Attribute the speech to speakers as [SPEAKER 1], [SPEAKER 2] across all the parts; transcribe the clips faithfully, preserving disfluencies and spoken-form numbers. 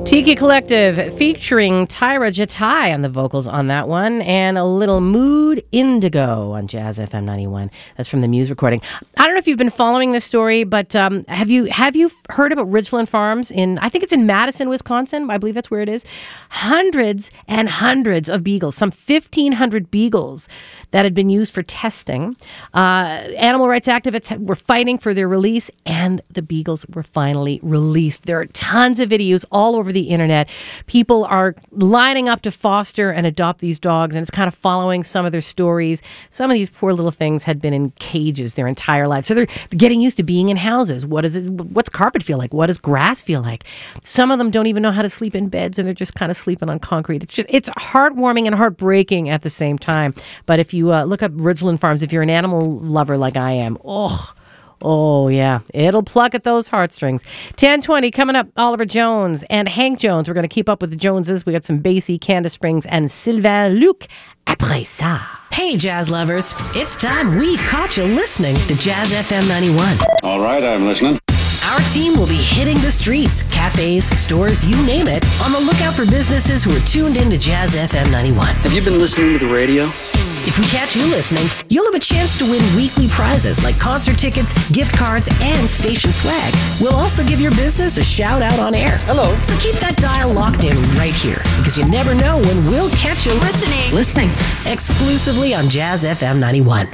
[SPEAKER 1] Tiki Collective featuring Tyra Jatai on the vocals on that one, and a little Mood Indigo on Jazz F M ninety-one. That's from the Muse recording. I don't know if you've been following this story, but um, have you have you heard about Ridgeland Farms in, I think it's in Madison, Wisconsin. I believe that's where it is. Hundreds and hundreds of beagles, some fifteen hundred beagles that had been used for testing. Uh, animal rights activists were fighting for their release, and the beagles were finally released. There are tons of videos all over the internet. People are lining up to foster and adopt these dogs, and it's kind of following some of their stories. Some of these poor little things had been in cages their entire lives, so they're, they're getting used to being in houses. What is it? What's carpet feel like? What does grass feel like? Some of them don't even know how to sleep in beds, and they're just kind of sleeping on concrete. It's just it's heartwarming and heartbreaking at the same time. But if you uh, look up Ridgeland Farms, if you're an animal lover like I am, oh. Oh, yeah. It'll pluck at those heartstrings. ten twenty coming up, Oliver Jones and Hank Jones. We're going to keep up with the Joneses. We got some Basie, Candace Springs, and Sylvain Luc après ça. Hey, jazz lovers. It's time we caught you listening to Jazz F M ninety-one.
[SPEAKER 2] All right, I'm listening.
[SPEAKER 1] Our team will be hitting the streets, cafes, stores, you name it, on the lookout for businesses who are tuned in to Jazz F M ninety-one.
[SPEAKER 3] Have you been listening to the radio?
[SPEAKER 1] If we catch you listening, you'll have a chance to win weekly prizes like concert tickets, gift cards, and station swag. We'll also give your business a shout out on air.
[SPEAKER 3] Hello.
[SPEAKER 1] So keep that dial locked in right here, because you never know when we'll catch you
[SPEAKER 4] listening.
[SPEAKER 3] Listening.
[SPEAKER 1] Exclusively on Jazz F M ninety-one.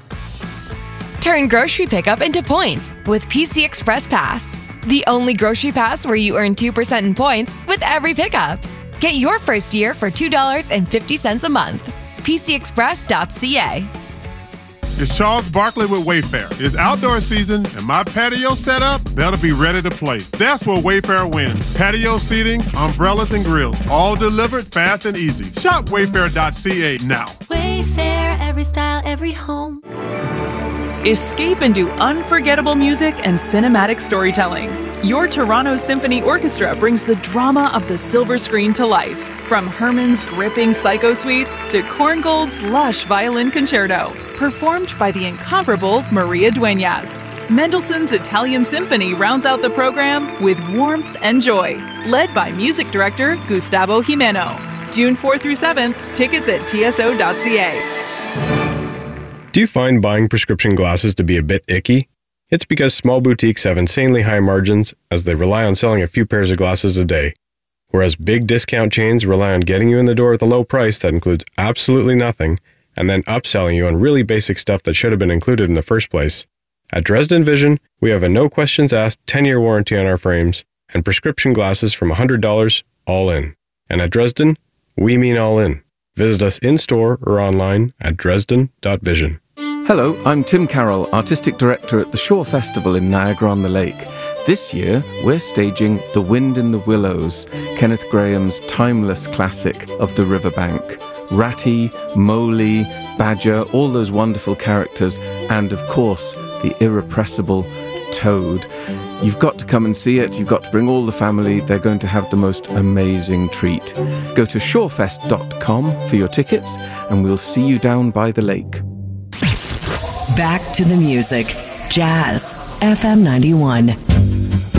[SPEAKER 4] Turn grocery pickup into points with P C Express Pass. The only grocery pass where you earn two percent in points with every pickup. Get your first year for two dollars and fifty cents a month. P C express dot c a.
[SPEAKER 5] It's Charles Barkley with Wayfair. It's outdoor season, and my patio setup better be ready to play. That's where Wayfair wins. Patio seating, umbrellas, and grills, all delivered fast and easy. Shop wayfair dot c a now.
[SPEAKER 6] Wayfair, every style, every home.
[SPEAKER 7] Escape into unforgettable music and cinematic storytelling. Your Toronto Symphony Orchestra brings the drama of the silver screen to life. From Herman's gripping Psycho Suite to Korngold's lush violin concerto. Performed by the incomparable Maria Dueñas. Mendelssohn's Italian Symphony rounds out the program with warmth and joy. Led by music director Gustavo Jimeno. June fourth through seventh, tickets at t s o dot c a.
[SPEAKER 8] Do you find buying prescription glasses to be a bit icky? It's because small boutiques have insanely high margins as they rely on selling a few pairs of glasses a day, whereas big discount chains rely on getting you in the door with a low price that includes absolutely nothing and then upselling you on really basic stuff that should have been included in the first place. At Dresden Vision, we have a no questions asked ten-year warranty on our frames and prescription glasses from one hundred dollars all in. And at Dresden, we mean all in. Visit us in-store or online at dresden dot vision.
[SPEAKER 9] Hello, I'm Tim Carroll, Artistic Director at the Shore Festival in Niagara-on-the-Lake. This year, we're staging The Wind in the Willows, Kenneth Grahame's timeless classic of the riverbank. Ratty, Mowgli, Badger, all those wonderful characters, and of course, the irrepressible Toad. You've got to come and see it. You've got to bring all the family. They're going to have the most amazing treat. Go to shorefest dot com for your tickets, and we'll see you down by the lake.
[SPEAKER 10] Back to the music. Jazz F M ninety-one.